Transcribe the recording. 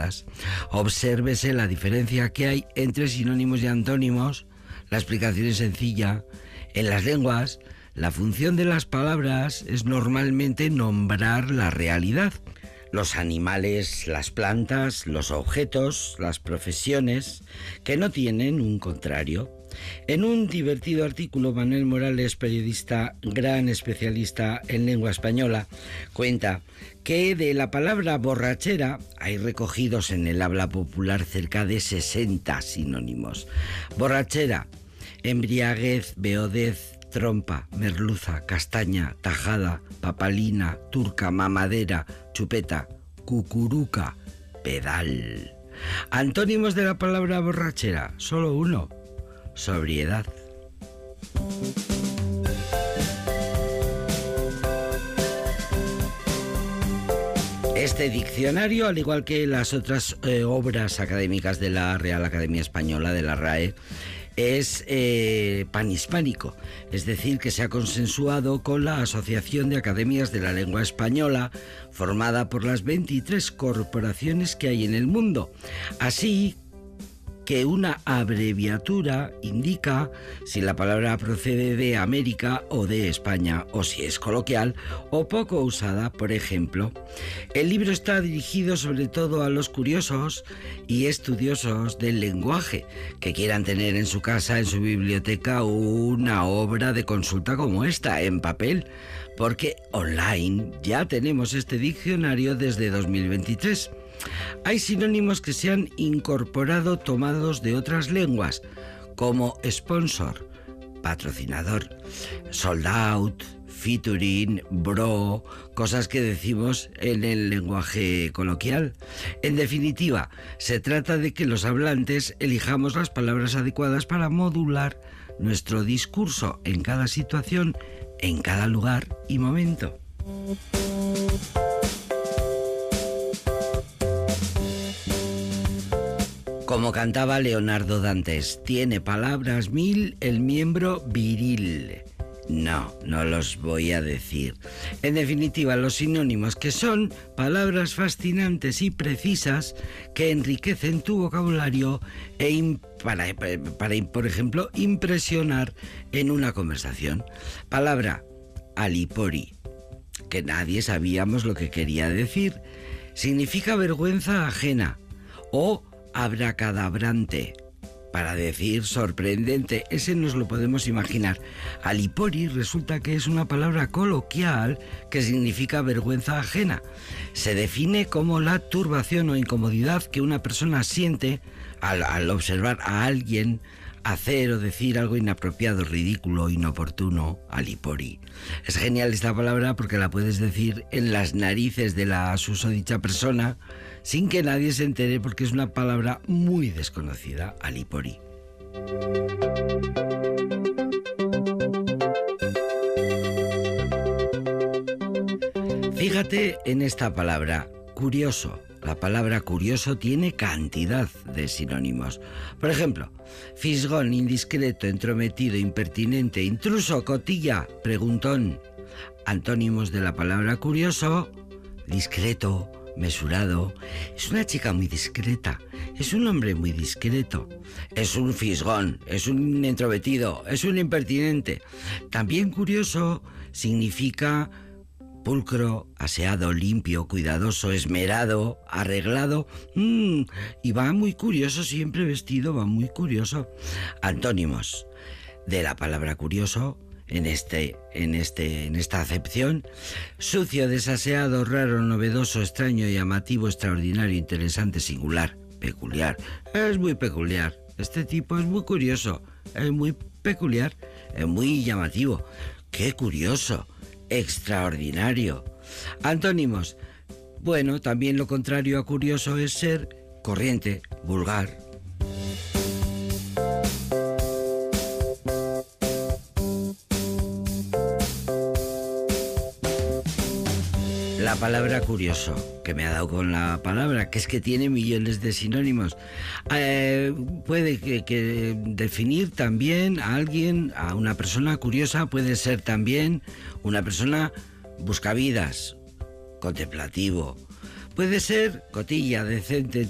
adecuadas. Obsérvese la diferencia que hay entre sinónimos y antónimos. La explicación es sencilla. En las lenguas, la función de las palabras es normalmente nombrar la realidad. Los animales, las plantas, los objetos, las profesiones, que no tienen un contrario. En un divertido artículo, Manuel Morales, periodista, gran especialista en lengua española, cuenta que de la palabra borrachera hay recogidos en el habla popular cerca de 60 sinónimos. Borrachera, embriaguez, beodez, trompa, merluza, castaña, tajada, papalina, turca, mamadera, chupeta, cucuruca, pedal. Antónimos de la palabra borrachera, solo uno: sobriedad. Este diccionario, al igual que las otras obras académicas de la Real Academia Española, de la RAE, es panhispánico, es decir, que se ha consensuado con la Asociación de Academias de la Lengua Española, formada por las 23 corporaciones que hay en el mundo. Así que una abreviatura indica si la palabra procede de América o de España, o si es coloquial o poco usada, por ejemplo. El libro está dirigido sobre todo a los curiosos y estudiosos del lenguaje que quieran tener en su casa, en su biblioteca, una obra de consulta como esta, en papel, porque online ya tenemos este diccionario desde 2023. Hay sinónimos que se han incorporado tomados de otras lenguas, como sponsor, patrocinador, sold out, featuring, bro, cosas que decimos en el lenguaje coloquial. En definitiva, se trata de que los hablantes elijamos las palabras adecuadas para modular nuestro discurso en cada situación, en cada lugar y momento. Como cantaba Leonardo Dantes, tiene palabras mil el miembro viril. No los voy a decir. En definitiva, los sinónimos, que son palabras fascinantes y precisas que enriquecen tu vocabulario para, por ejemplo, impresionar en una conversación. Palabra alipori, que nadie sabíamos lo que quería decir. Significa vergüenza ajena, o abracadabrante, para decir sorprendente. Ese nos lo podemos imaginar. Alipori resulta que es una palabra coloquial que significa vergüenza ajena. Se define como la turbación o incomodidad que una persona siente al observar a alguien hacer o decir algo inapropiado, ridículo, inoportuno. Alipori. Es genial esta palabra porque la puedes decir en las narices de la susodicha persona sin que nadie se entere, porque es una palabra muy desconocida. Alipori. Fíjate en esta palabra, curioso. La palabra curioso tiene cantidad de sinónimos. Por ejemplo, fisgón, indiscreto, entrometido, impertinente, intruso, cotilla, preguntón. Antónimos de la palabra curioso: discreto, mesurado. Es una chica muy discreta, es un hombre muy discreto, es un fisgón, es un entrometido, es un impertinente. También curioso significa pulcro, aseado, limpio, cuidadoso, esmerado, arreglado. Y va muy curioso, siempre vestido, va muy curioso. Antónimos de la palabra curioso en esta acepción: sucio, desaseado, raro, novedoso, extraño, llamativo, extraordinario, interesante, singular, peculiar. Es muy peculiar. Este tipo es muy curioso, es muy peculiar, es muy llamativo. ¡Qué curioso! Extraordinario. Antónimos. Bueno, también lo contrario a curioso es ser corriente, vulgar. La palabra curioso, que me ha dado con la palabra, que es que tiene millones de sinónimos. Puede que definir también a alguien, a una persona curiosa, puede ser también una persona buscavidas, contemplativo. Puede ser cotilla, decente,